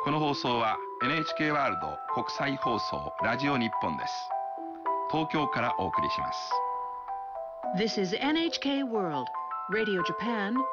この放送は NHK ワールド国際放送ラジオ日本です。東京からお送りします。 This is NHK World Radio Japan